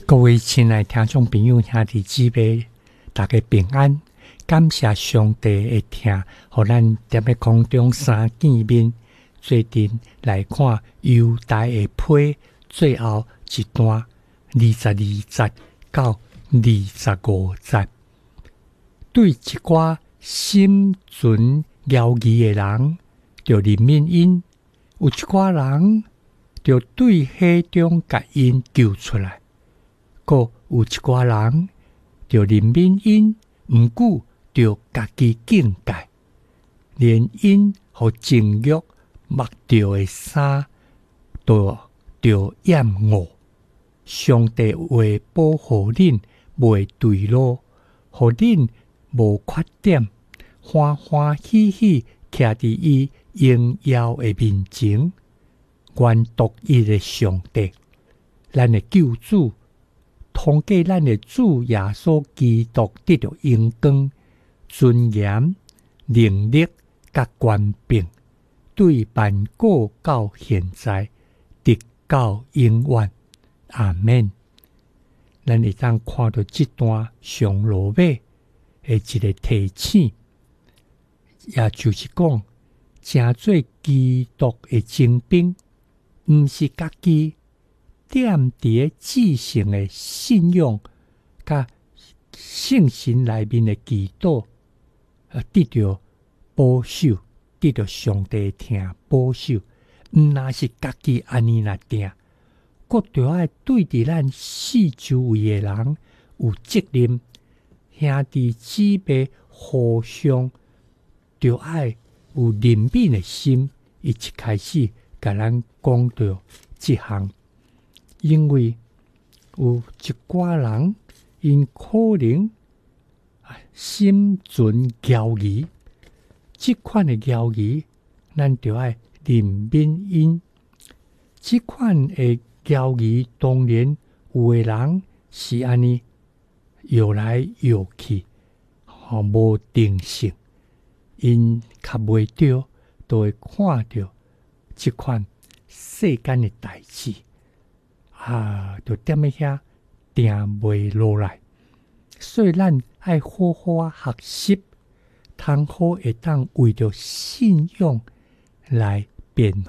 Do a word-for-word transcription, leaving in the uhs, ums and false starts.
各位亲爱听众朋友兄弟姊妹，大家平安，感谢上帝的听，互咱踮咧空中三见面，做阵来看犹大的批最后一段二十二节到二十五节，对一寡心存骄疑的人，就怜悯因；有一寡人就对海中甲因救出来。个有一寡人就怜悯因，毋久就家己境界，连因互情欲mặc着的衫，都就厌恶。上帝会保护恁袂对路，互恁无缺点，欢欢喜喜徛伫伊荣耀的面前。愿独一的上帝，咱的救主，通过咱的主耶稣基督得到荣光、尊严、能力甲权柄，对万古到现在，直到永远。阿们。咱会当看到这段上落尾的一个提醒，也就是讲，正做基督的精兵，毋是家己踮伫至圣的信仰甲圣神内面的祈祷，呃，得到保守，得到上帝听保守，毋那是家己安尼来定，佫着爱对伫咱四周围的人有责任，兄弟姊妹互相着爱有怜悯的心，伊一开始甲咱讲到即项。因为有一寡人，因可能心存骄疑，即款的骄疑，咱就要怜悯因。即款的骄疑，当然有的人是安尼摇来摇去，吼无定性，因较袂着，都会看到即款世间的代志。啊，就踮咧遐定袂落来，所以咱爱好好啊学习，通好会当为着信仰来辩